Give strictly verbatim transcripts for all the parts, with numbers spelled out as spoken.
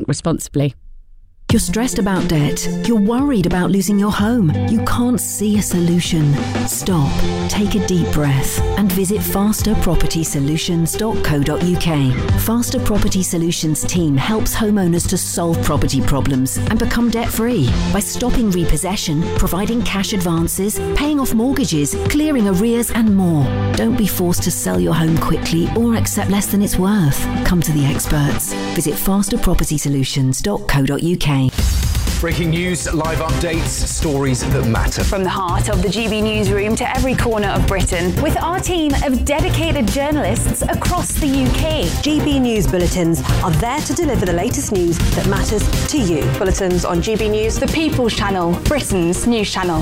drink responsibly. You're stressed about debt. You're worried about losing your home. You can't see a solution. Stop, take a deep breath and visit faster property solutions dot co dot uk. Faster Property Solutions team helps homeowners to solve property problems and become debt-free by stopping repossession, providing cash advances, paying off mortgages, clearing arrears and more. Don't be forced to sell your home quickly or accept less than it's worth. Come to the experts. Visit faster property solutions dot co dot uk. Breaking news, live updates, stories that matter. From the heart of the G B newsroom to every corner of Britain, with our team of dedicated journalists across the U K. G B News Bulletins are there to deliver the latest news that matters to you. Bulletins on G B News, the People's Channel, Britain's news channel.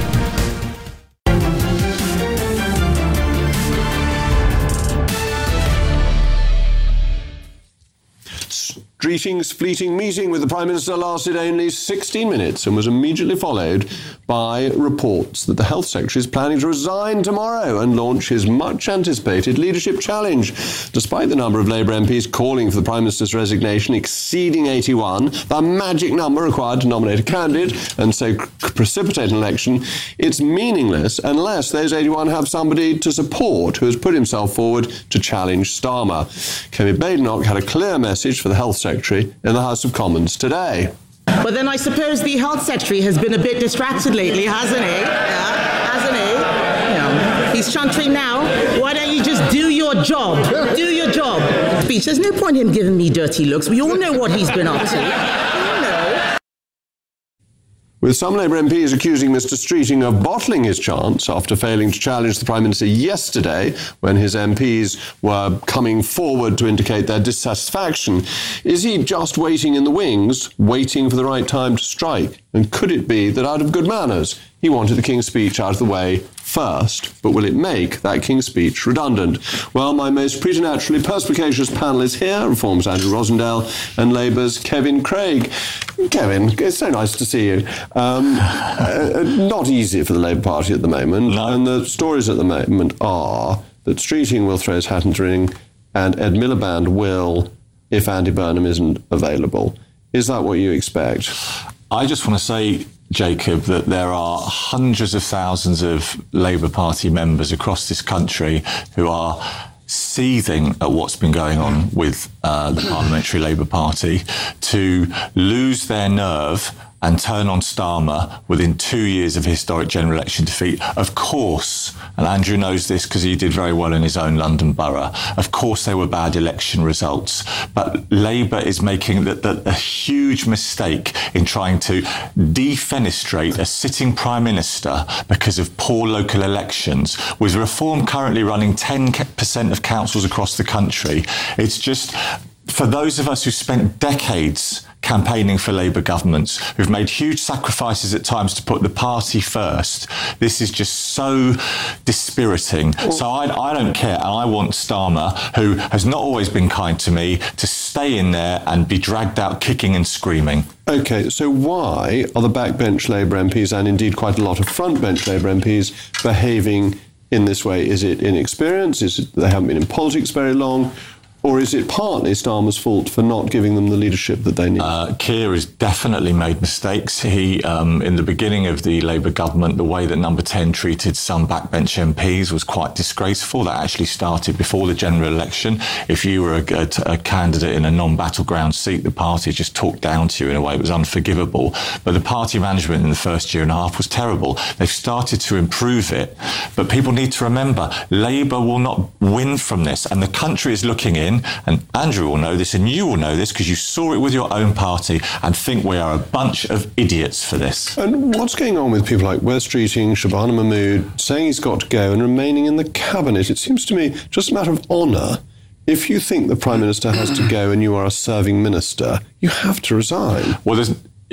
Streeting's fleeting meeting with the Prime Minister lasted only sixteen minutes and was immediately followed by reports that the Health Secretary is planning to resign tomorrow and launch his much-anticipated leadership challenge. Despite the number of Labour M Ps calling for the Prime Minister's resignation exceeding eighty-one, the magic number required to nominate a candidate and so precipitate an election, it's meaningless unless those eighty-one have somebody to support who has put himself forward to challenge Starmer. Kemi Badenoch had a clear message for the Health Secretary in the House of Commons today. But then I suppose the Health Secretary has been a bit distracted lately, hasn't he? Yeah, hasn't he? Yeah. He's chuntering now. Why don't you just do your job? Do your job. Speech. There's no point in him giving me dirty looks. We all know what he's been up to. With some Labour M Ps accusing Mr Streeting of bottling his chance after failing to challenge the Prime Minister yesterday when his M Ps were coming forward to indicate their dissatisfaction. Is he just waiting in the wings, waiting for the right time to strike? And could it be that out of good manners, he wanted the King's speech out of the way first, but will it make that King's speech redundant? Well, my most preternaturally perspicacious panel is here, Reform's Andrew Rosendale and Labour's Kevin Craig. Kevin, it's so nice to see you. Um, uh, not easy for the Labour Party at the moment, no. And the stories at the moment are that Streeting will throw his hat into the ring and Ed Miliband will, if Andy Burnham isn't available. Is that what you expect? I just want to say, Jacob, that there are hundreds of thousands of Labour Party members across this country who are seething at what's been going on with uh, the Parliamentary Labour Party to lose their nerve and turn on Starmer within two years of historic general election defeat. Of course, and Andrew knows this because he did very well in his own London borough, of course there were bad election results, but Labour is making the, the, a huge mistake in trying to defenestrate a sitting Prime Minister because of poor local elections. With Reform currently running ten percent of councils across the country, it's just, for those of us who spent decades campaigning for Labour governments, who've made huge sacrifices at times to put the party first, this is just so dispiriting. Well, so I, I don't care, and I want Starmer, who has not always been kind to me, to stay in there and be dragged out kicking and screaming. OK, so why are the backbench Labour M Ps, and indeed quite a lot of frontbench Labour M Ps, behaving in this way? Is it inexperience? Is it they haven't been in politics very long? Or is it partly Starmer's fault for not giving them the leadership that they need? Uh, Keir has definitely made mistakes. He, um, in the beginning of the Labour government, the way that Number ten treated some backbench M Ps was quite disgraceful. That actually started before the general election. If you were a, a, a candidate in a non-battleground seat, the party just talked down to you in a way that was unforgivable. But the party management in the first year and a half was terrible. They've started to improve it. But people need to remember, Labour will not win from this. And the country is looking in, and Andrew will know this, and you will know this because you saw it with your own party, and think we are a bunch of idiots for this. And what's going on with people like Wes Streeting, Shabana Mahmood, saying he's got to go and remaining in the cabinet? It seems to me just a matter of honour. If you think the Prime Minister has to go and you are a serving minister, you have to resign. Well, there's...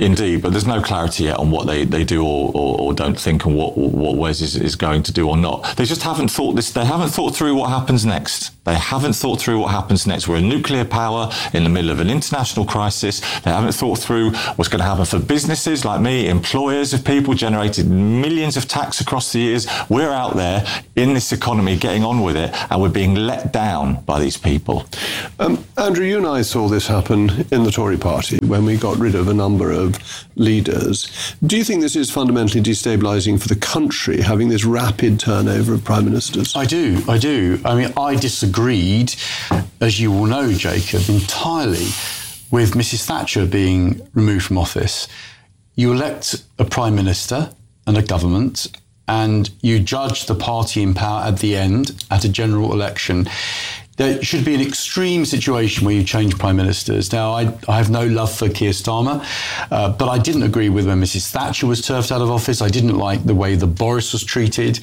Indeed, but there's no clarity yet on what they, they do or, or, or don't think, and what what Wes is, is going to do or not. They just haven't thought this. They haven't thought through what happens next. They haven't thought through what happens next. We're a nuclear power in the middle of an international crisis. They haven't thought through what's going to happen for businesses like me, employers of people, generated millions of tax across the years. We're out there in this economy getting on with it, and we're being let down by these people. Um, Andrew, you and I saw this happen in the Tory party when we got rid of a number of leaders. Do you think this is fundamentally destabilising for the country, having this rapid turnover of prime ministers? I do, I do. I mean, I disagreed, as you will know, Jacob, entirely with Missus Thatcher being removed from office. You elect a prime minister and a government, and you judge the party in power at the end at a general election. There should be an extreme situation where you change prime ministers. Now, I, I have no love for Keir Starmer, uh, but I didn't agree with when Missus Thatcher was turfed out of office. I didn't like the way that Boris was treated.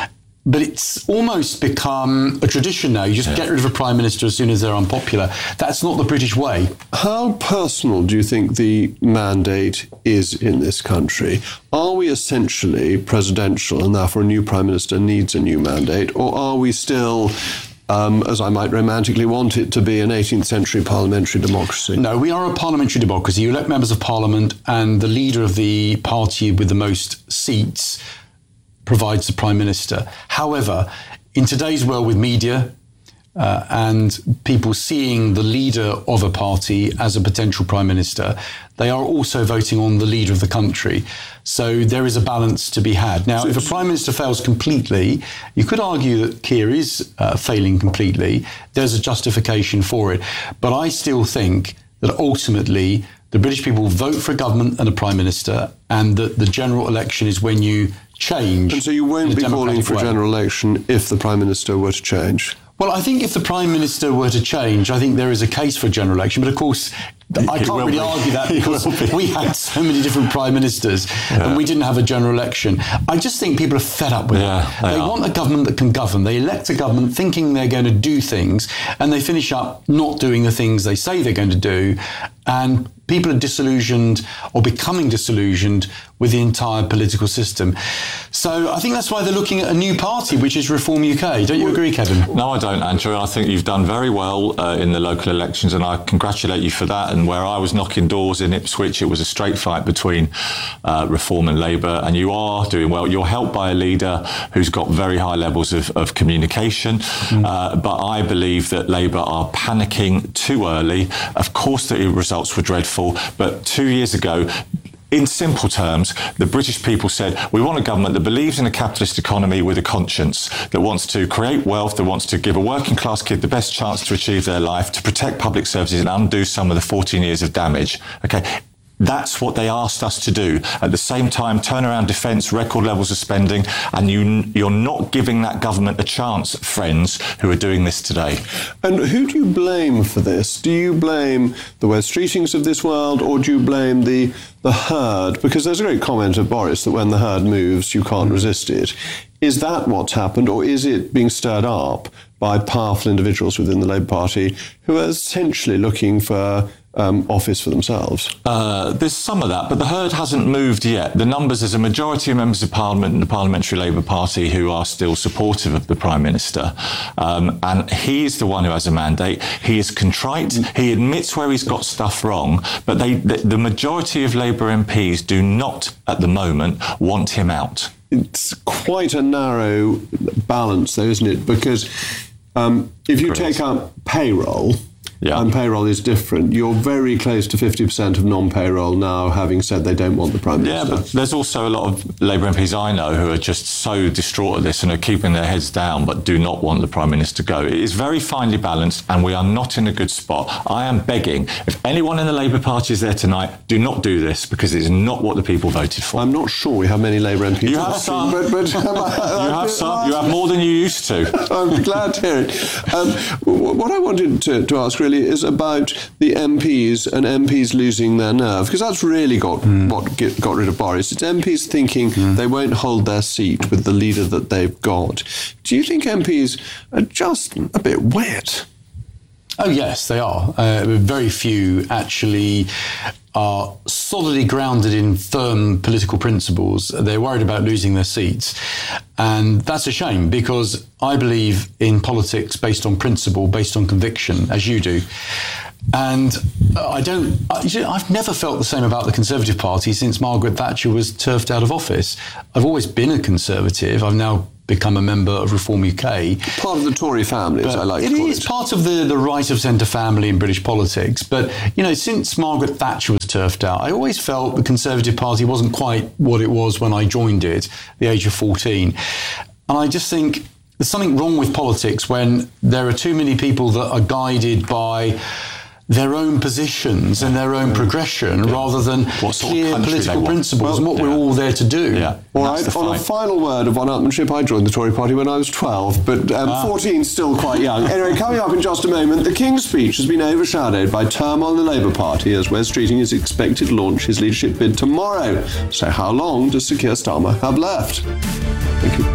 But it's almost become a tradition now. You just yeah. get rid of a prime minister as soon as they're unpopular. That's not the British way. How personal do you think the mandate is in this country? Are we essentially presidential and therefore a new prime minister needs a new mandate? Or are we still, um, as I might romantically want it to be, an eighteenth century parliamentary democracy? No, we are a parliamentary democracy. You elect members of parliament, and the leader of the party with the most seats provides the prime minister. However, in today's world with media uh, and people seeing the leader of a party as a potential prime minister, they are also voting on the leader of the country. So there is a balance to be had. Now, if a prime minister fails completely, you could argue that Keir is uh, failing completely. There's a justification for it. But I still think that ultimately the British people vote for a government and a prime minister, and that the general election is when you change. And so you won't be calling for a general election if the prime minister were to change? Well, I think if the prime minister were to change, I think there is a case for a general election. But of course, I can't really be. argue that because be. we had so many different prime ministers yeah. and we didn't have a general election. I just think people are fed up with yeah, it. They, they want a government that can govern. They elect a government thinking they're going to do things, and they finish up not doing the things they say they're going to do. And people are disillusioned or becoming disillusioned with the entire political system. So I think that's why they're looking at a new party, which is Reform U K. Don't you agree, Kevin? No, I don't, Andrew. I think you've done very well uh, in the local elections, and I congratulate you for that. And where I was knocking doors in Ipswich, it was a straight fight between uh, Reform and Labour, and you are doing well. You're helped by a leader who's got very high levels of, of communication, mm. uh, but I believe that Labour are panicking too early. Of course, the results were dreadful, but two years ago, in simple terms, the British people said, we want a government that believes in a capitalist economy with a conscience, that wants to create wealth, that wants to give a working class kid the best chance to achieve their life, to protect public services and undo some of the fourteen years of damage. Okay. That's what they asked us to do. At the same time, turn around defence, record levels of spending, and you, you're not giving that government a chance, friends, who are doing this today. And who do you blame for this? Do you blame the Wes Streetings of this world, or do you blame the, the herd? Because there's a great comment of Boris that when the herd moves, you can't resist it. Is that what's happened, or is it being stirred up by powerful individuals within the Labour Party who are essentially looking for Um, office for themselves? Uh, there's some of that, but the herd hasn't moved yet. The numbers, there's a majority of members of Parliament in the Parliamentary Labour Party who are still supportive of the Prime Minister. Um, and he is the one who has a mandate. He is contrite. He admits where he's got stuff wrong, but they, the, the majority of Labour M Ps do not, at the moment, want him out. It's quite a narrow balance, though, isn't it? Because um, if you take up payroll, Yeah. and payroll is different, you're very close to fifty percent of non-payroll now having said they don't want the Prime Minister. Yeah, but there's also a lot of Labour M Ps I know who are just so distraught at this and are keeping their heads down but do not want the Prime Minister to go. It is very finely balanced and we are not in a good spot. I am begging, if anyone in the Labour Party is there tonight, do not do this, because it is not what the people voted for. I'm not sure we have many Labour M Ps. You have some. But, but, um, you have some. You have more than you used to. I'm glad to hear it. Um, what I wanted to, to ask really is about the M Ps and M Ps losing their nerve, because that's really got mm. what get, got rid of Boris. It's M Ps thinking mm. they won't hold their seat with the leader that they've got. Do you think M Ps are just a bit wet? Oh, yes, they are. Uh, very few actually are solidly grounded in firm political principles. They're worried about losing their seats. And that's a shame, because I believe in politics based on principle, based on conviction, as you do. And I don't, I've never felt the same about the Conservative Party since Margaret Thatcher was turfed out of office. I've always been a Conservative. I've now become a member of Reform U K. Part of the Tory family, as I like to call it. It is part of the, the right-of-centre family in British politics. But, you know, since Margaret Thatcher was turfed out, I always felt the Conservative Party wasn't quite what it was when I joined it at the age of fourteen. And I just think there's something wrong with politics when there are too many people that are guided by their own positions and their own progression, yeah, rather than clear political principles well, and what yeah. we're all there to do. Yeah. All right, on a final word of one-upmanship, I joined the Tory party when I was twelve, but um, ah. fourteen is still quite young. Anyway, coming up in just a moment, the King's speech has been overshadowed by turmoil in the Labour Party as Wes Streeting is expected to launch his leadership bid tomorrow. So how long does Sir Keir Starmer have left? Thank you.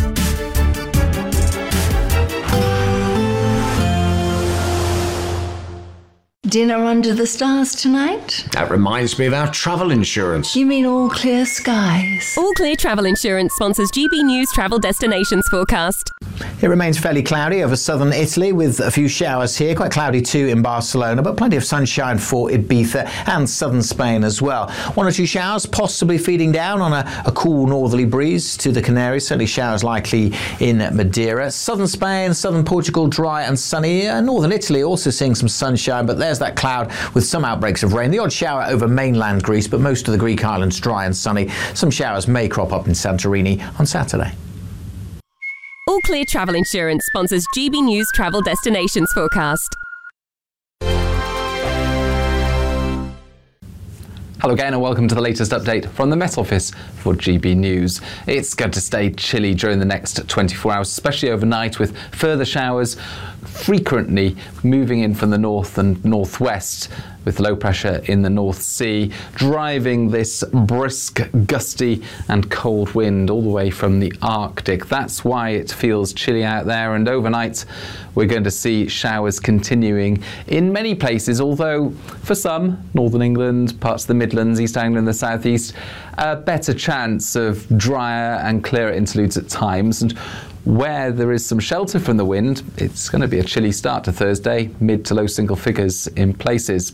Dinner under the stars tonight? That reminds me of our travel insurance. You mean All Clear Skies? All Clear Travel Insurance sponsors G B News Travel Destinations Forecast. It remains fairly cloudy over southern Italy with a few showers here. Quite cloudy too in Barcelona, but plenty of sunshine for Ibiza and southern Spain as well. One or two showers possibly feeding down on a, a cool northerly breeze to the Canaries. Certainly showers likely in Madeira. Southern Spain, southern Portugal, dry and sunny. Uh, northern Italy also seeing some sunshine, but there's that cloud with some outbreaks of rain. The odd shower over mainland Greece, but most of the Greek islands dry and sunny. Some showers may crop up in Santorini on Saturday. All Clear Travel Insurance sponsors G B News Travel Destinations Forecast. Hello again and welcome to the latest update from the Met Office for G B News. It's going to stay chilly during the next twenty-four hours, especially overnight, with further showers frequently moving in from the north and northwest, with low pressure in the North Sea, driving this brisk, gusty and cold wind all the way from the Arctic. That's why it feels chilly out there, and overnight we're going to see showers continuing in many places, although for some, Northern England, parts of the Midlands, East Anglia and the South East, a better chance of drier and clearer interludes at times. And where there is some shelter from the wind, it's going to be a chilly start to Thursday, mid to low single figures in places.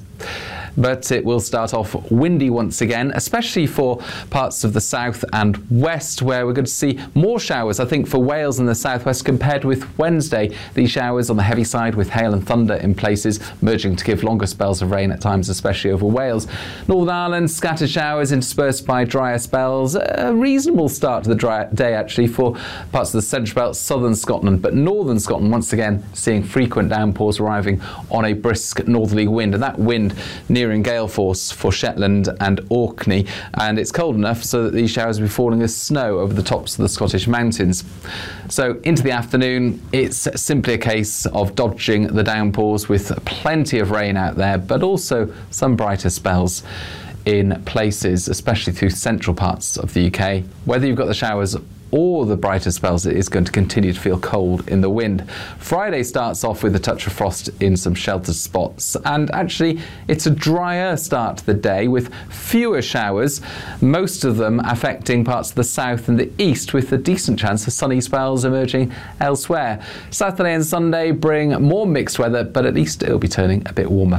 But it will start off windy once again, especially for parts of the south and west, where we're going to see more showers, I think, for Wales and the southwest compared with Wednesday. These showers on the heavy side with hail and thunder in places, merging to give longer spells of rain at times, especially over Wales. Northern Ireland, scattered showers interspersed by drier spells. A reasonable start to the dry day, actually, for parts of the central belt, southern Scotland. But northern Scotland, once again, seeing frequent downpours arriving on a brisk northerly wind. And that wind near in gale force for Shetland and Orkney, and it's cold enough so that these showers will be falling as snow over the tops of the Scottish mountains. So into the afternoon, it's simply a case of dodging the downpours with plenty of rain out there, but also some brighter spells in places, especially through central parts of the U K. Whether you've got the showers or the brighter spells, it is going to continue to feel cold in the wind. Friday starts off with a touch of frost in some sheltered spots, and actually it's a drier start to the day with fewer showers, most of them affecting parts of the south and the east, with a decent chance of sunny spells emerging elsewhere. Saturday and Sunday bring more mixed weather, but at least it'll be turning a bit warmer.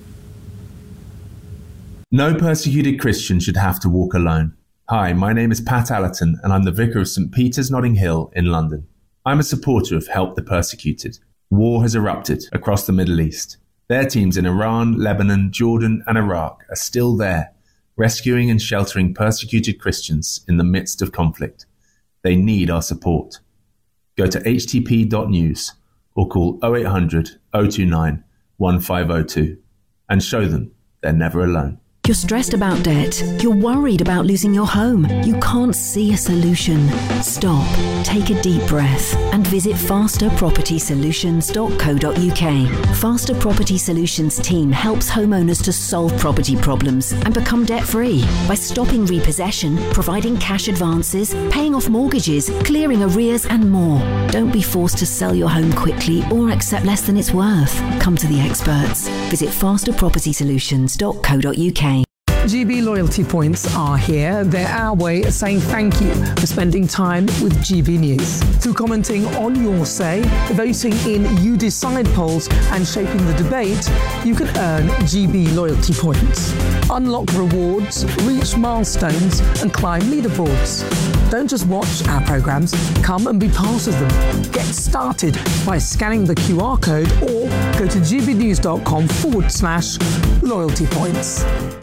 No persecuted Christian should have to walk alone. Hi, my name is Pat Allerton and I'm the Vicar of St Peter's Notting Hill in London. I'm a supporter of Help the Persecuted. War has erupted across the Middle East. Their teams in Iran, Lebanon, Jordan and Iraq are still there, rescuing and sheltering persecuted Christians in the midst of conflict. They need our support. Go to h t p dot news or call oh eight hundred, oh two nine, one five oh two and show them they're never alone. You're stressed about debt. You're worried about losing your home. You can't see a solution. Stop, take a deep breath and visit faster property solutions dot co dot uk. Faster Property Solutions team helps homeowners to solve property problems and become debt-free by stopping repossession, providing cash advances, paying off mortgages, clearing arrears and more. Don't be forced to sell your home quickly or accept less than it's worth. Come to the experts. Visit faster property solutions dot co dot uk. G B loyalty points are here. They're our way of saying thank you for spending time with G B News. Through commenting on your say, voting in You Decide polls and shaping the debate, you can earn G B loyalty points. Unlock rewards, reach milestones and climb leaderboards. Don't just watch our programmes, come and be part of them. Get started by scanning the Q R code or go to gbnews.com forward slash loyalty points.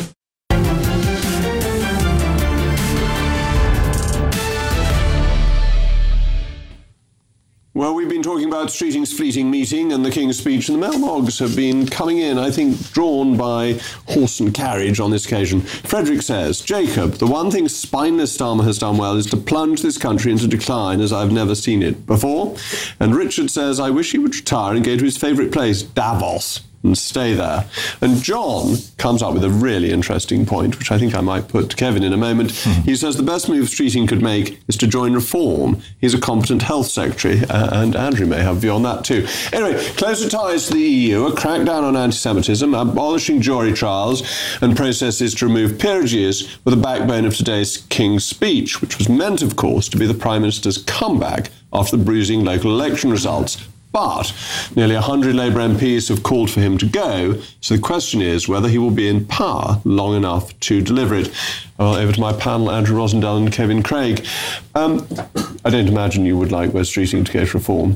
Well, we've been talking about Streeting's fleeting meeting and the King's speech, and the maillogs have been coming in, I think, drawn by horse and carriage on this occasion. Frederick says, Jacob, the one thing spineless Starmer has done well is to plunge this country into decline as I've never seen it before. And Richard says, I wish he would retire and go to his favourite place, Davos, and stay there. And John comes up with a really interesting point, which I think I might put to Kevin in a moment. Mm-hmm. He says the best move Streeting could make is to join Reform. He's a competent health secretary, uh, and Andrew may have a view on that too. Anyway, closer ties to the E U, a crackdown on anti-Semitism, abolishing jury trials, and processes to remove peerages were the backbone of today's King's speech, which was meant, of course, to be the Prime Minister's comeback after the bruising local election results. But nearly one hundred Labour M Ps have called for him to go, so the question is whether he will be in power long enough to deliver it. Well, over to my panel, Andrew Rosendale and Kevin Craig. Um, I don't imagine you would like Wes Streeting to go to Reform.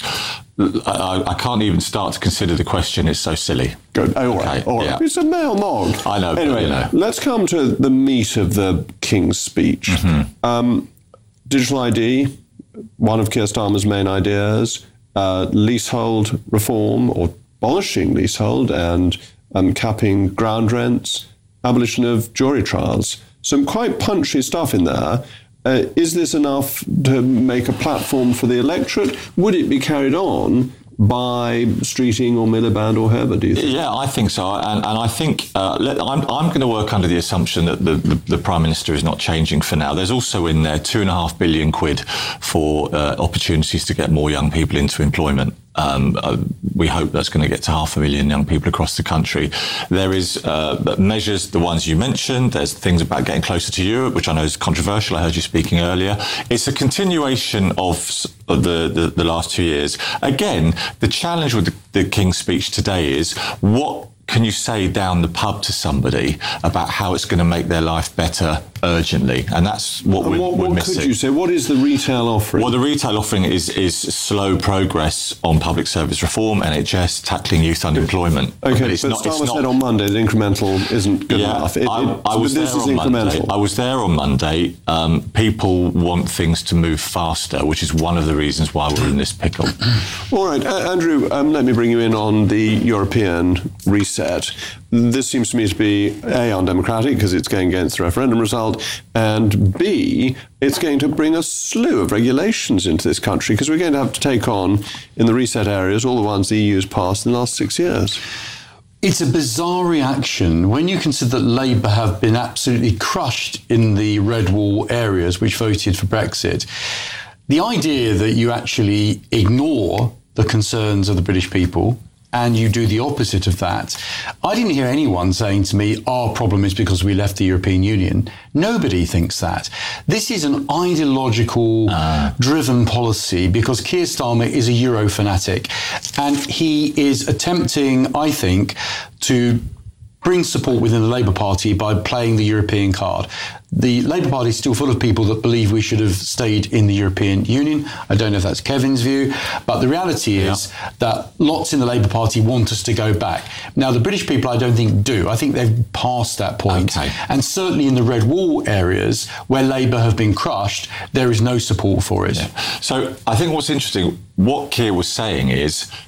I, I can't even start to consider the question. It's so silly. Good. Oh, all right. Okay. All right. Yeah. It's a mail nog. I know. Anyway, but, you know. Let's come to the meat of the King's speech. Mm-hmm. Um, digital I D, one of Keir Starmer's main ideas. Uh, leasehold reform, or abolishing leasehold and um, capping ground rents, abolition of jury trials. Some quite punchy stuff in there. Uh, is this enough to make a platform for the electorate? Would it be carried on by Streeting or Miliband or whoever, do you think? Yeah, I think so. And, and I think uh, let, I'm, I'm going to work under the assumption that the, the, the Prime Minister is not changing for now. There's also in there two and a half billion quid for uh, opportunities to get more young people into employment. Um, uh, we hope that's going to get to half a million young people across the country. There is uh, measures, the ones you mentioned. There's things about getting closer to Europe, which I know is controversial. I heard you speaking earlier. It's a continuation of, of the, the, the last two years. Again, the challenge with the, the King's speech today is what can you say down the pub to somebody about how it's going to make their life better urgently? And that's what and we're, what, we're what missing. What could you say? What is the retail offering? Well, the retail offering is is slow progress on public service reform, N H S, tackling youth unemployment. Okay, but, it's but not, Starmer it's not, said on Monday that incremental isn't good yeah, enough. It, I, it, I was but there this is on incremental. Monday. I was there on Monday. Um, people want things to move faster, which is one of the reasons why we're in this pickle. All right, uh, Andrew, um, let me bring you in on the European reset. This seems to me to be, A, undemocratic because it's going against the referendum result, and B, it's going to bring a slew of regulations into this country because we're going to have to take on, in the reset areas, all the ones the E U's passed in the last six years. It's a bizarre reaction when you consider that Labour have been absolutely crushed in the red wall areas which voted for Brexit. The idea that you actually ignore the concerns of the British people and you do the opposite of that. I didn't hear anyone saying to me, our problem is because we left the European Union. Nobody thinks that. This is an ideological uh. driven policy because Keir Starmer is a Euro fanatic and he is attempting, I think, to bring support within the Labour Party by playing the European card. The Labour Party is still full of people that believe we should have stayed in the European Union. I don't know if that's Kevin's view, but the reality is yeah. that lots in the Labour Party want us to go back. Now, the British people, I don't think do. I think they've passed that point. Okay. And certainly in the red wall areas where Labour have been crushed, there is no support for it. Yeah. So I think what's interesting, what Keir was saying is,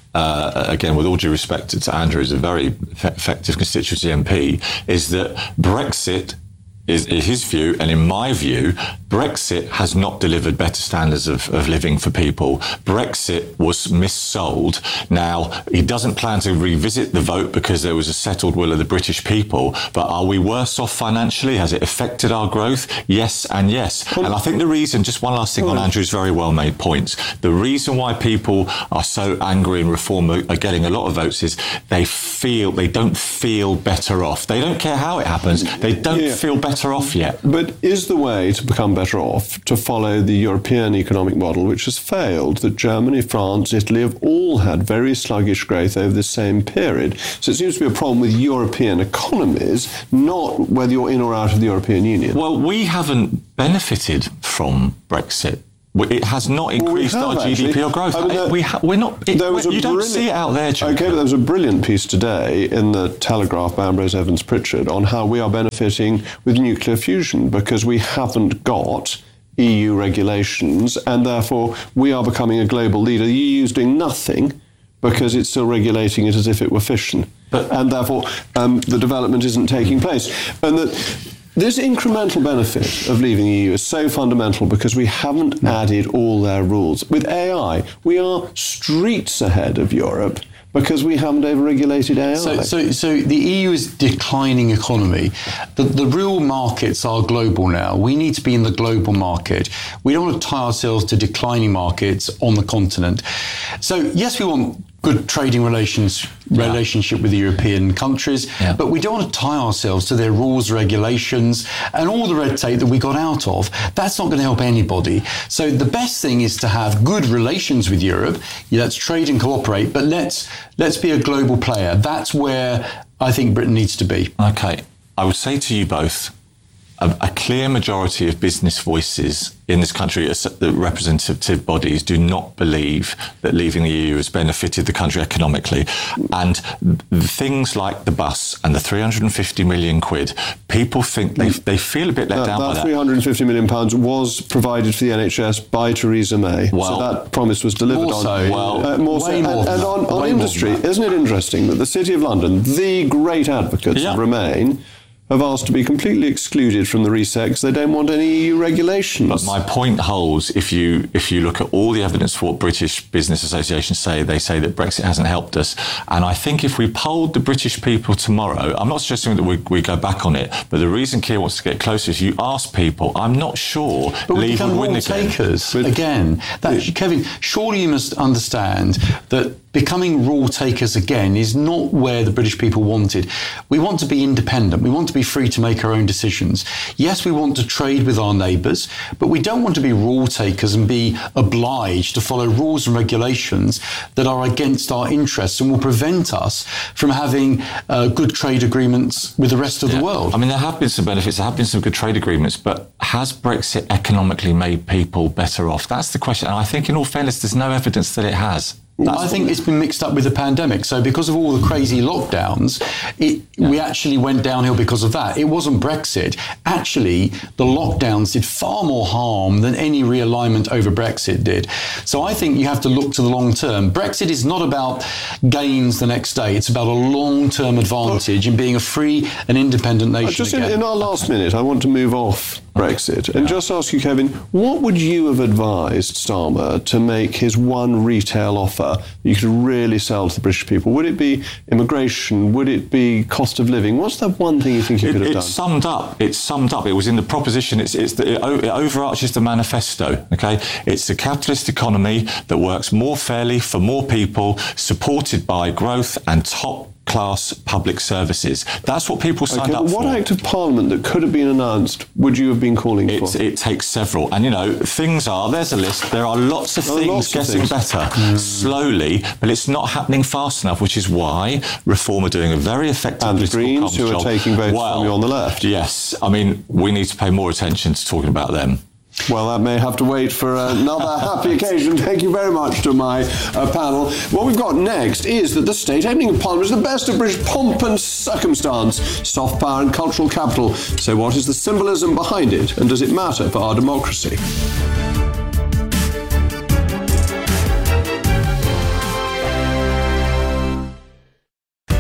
uh, again, with all due respect to Andrew, who's a very effective constituency M P, is that Brexit is, in his view, and in my view, Brexit has not delivered better standards of, of living for people. Brexit was missold. Now, he doesn't plan to revisit the vote because there was a settled will of the British people, but are we worse off financially? Has it affected our growth? Yes and yes. And I think the reason, just one last thing on Andrew's very well-made points, the reason why people are so angry and Reform are getting a lot of votes is they feel, they don't feel better off. They don't care how it happens. They don't yeah. feel better off yet. But is the way to become better off to follow the European economic model, which has failed, that Germany, France, Italy have all had very sluggish growth over the same period? So it seems to be a problem with European economies, not whether you're in or out of the European Union. Well, we haven't benefited from Brexit. It has not increased well, we our G D P or growth. I mean, there, we ha- we're not. It, there was you don't see it out there, Jacob. Okay, but there was a brilliant piece today in the Telegraph by Ambrose Evans Pritchard on how we are benefiting with nuclear fusion because we haven't got E U regulations, and therefore we are becoming a global leader. The E U is doing nothing because it's still regulating it as if it were fission, but, and therefore um, the development isn't taking place, and that. This incremental benefit of leaving the E U is so fundamental because we haven't added all their rules. With A I, we are streets ahead of Europe because we haven't over-regulated A I. So, so, so the E U is declining economy. The, the real markets are global now. We need to be in the global market. We don't want to tie ourselves to declining markets on the continent. So, yes, we want good trading relations yeah. relationship with the European countries, yeah. but we don't want to tie ourselves to their rules, regulations, and all the red tape that we got out of. That's not going to help anybody. So the best thing is to have good relations with Europe. Yeah, let's trade and cooperate, but let's let's be a global player. That's where I think Britain needs to be. Okay, I would say to you both, a, a clear majority of business voices in this country, the representative bodies, do not believe that leaving the E U has benefited the country economically. And things like the bus and the three hundred fifty million quid, people think they they feel a bit let that, down that by that. three hundred fifty million pounds was provided for the N H S by Theresa May. Well, so that promise was delivered more on. So, well, uh, more so. And, more and on, on industry, isn't it interesting that the City of London, the great advocates yeah. of Remain, have asked to be completely excluded from the reset because they don't want any E U regulations. But my point holds if you if you look at all the evidence for what British business associations say, they say that Brexit hasn't helped us. And I think if we polled the British people tomorrow, I'm not suggesting that we, we go back on it, but the reason Keir wants to get closer is you ask people, I'm not sure but we Leave become would win rule again. takers again. That, Kevin, surely you must understand that becoming rule takers again is not where the British people wanted. We want to be independent. We want to be free to make our own decisions. Yes, we want to trade with our neighbours, but we don't want to be rule takers and be obliged to follow rules and regulations that are against our interests and will prevent us from having uh, good trade agreements with the rest of yeah. the world. I mean, there have been some benefits, there have been some good trade agreements, but has Brexit economically made people better off? That's the question. And I think, in all fairness, there's no evidence that it has. That's I think it's been mixed up with the pandemic. So because of all the crazy lockdowns, it, yeah. we actually went downhill because of that. It wasn't Brexit. Actually, the lockdowns did far more harm than any realignment over Brexit did. So I think you have to look to the long term. Brexit is not about gains the next day. It's about a long-term advantage in being a free and independent nation. Just again. In, in our last okay. minute, I want to move off Brexit and yeah. just ask you, Kevin, what would you have advised Starmer to make his one retail offer you could really sell to the British people? Would it be immigration? Would it be cost of living? What's that one thing you think you it, could have it's done? It's summed up. It's summed up. It was in the proposition. It's, it's the, it, it overarches the manifesto. Okay, it's a capitalist economy that works more fairly for more people, supported by growth and top class public services. That's what people signed okay, up what for. What act of Parliament that could have been announced would you have been calling it's, for? It takes several. And, you know, things are, there's a list, there are lots of there things lots getting of things. better, mm. slowly, but it's not happening fast enough, which is why Reform are doing a very effective and the political Greens, who job. are taking votes well, from you on the left. Yes. I mean, we need to pay more attention to talking about them. Well, that may have to wait for another happy occasion. Thank you very much to my uh, panel. What we've got next is that the state opening of Parliament is the best of British pomp and circumstance, soft power and cultural capital. So what is the symbolism behind it, and does it matter for our democracy?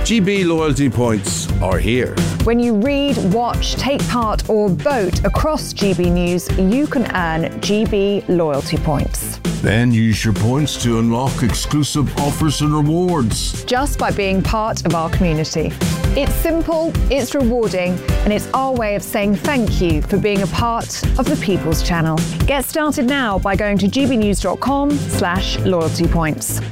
G B loyalty points are here. When you read, watch, take part or vote across G B News, you can earn G B loyalty points. Then use your points to unlock exclusive offers and rewards. Just by being part of our community. It's simple, it's rewarding, and it's our way of saying thank you for being a part of the People's Channel. Get started now by going to gbnews.com slash loyalty points.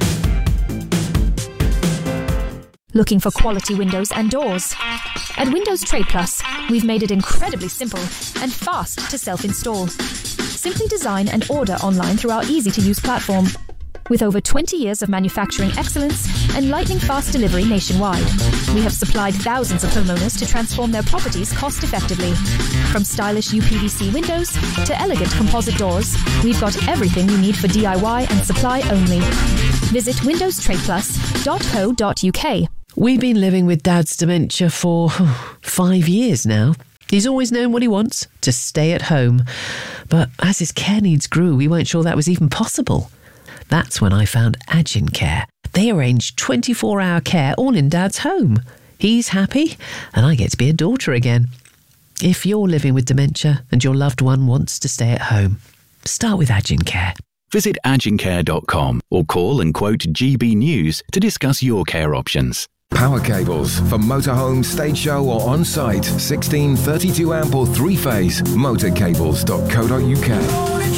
Looking for quality windows and doors? At Windows Trade Plus, we've made it incredibly simple and fast to self-install. Simply design and order online through our easy-to-use platform. With over twenty years of manufacturing excellence and lightning-fast delivery nationwide, we have supplied thousands of homeowners to transform their properties cost-effectively. From stylish U P V C windows to elegant composite doors, we've got everything you need for D I Y and supply only. Visit windows trade plus dot co dot U K. We've been living with Dad's dementia for five years now. He's always known what he wants, to stay at home. But as his care needs grew, we weren't sure that was even possible. That's when I found Agin Care. They arrange twenty-four hour care all in Dad's home. He's happy, and I get to be a daughter again. If you're living with dementia and your loved one wants to stay at home, start with Agin Care. Visit agin care dot com or call and quote G B News to discuss your care options. Power cables for motorhome, stage show or on-site. sixteen, thirty-two amp or three-phase. motorcables dot co dot U K.